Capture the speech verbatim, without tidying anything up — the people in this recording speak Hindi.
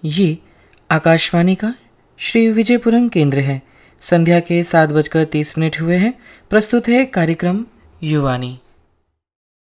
ये आकाशवाणी का श्री विजयपुरम केंद्र है। संध्या के सात बजकर तीस मिनट हुए हैं। प्रस्तुत है कार्यक्रम युवानी।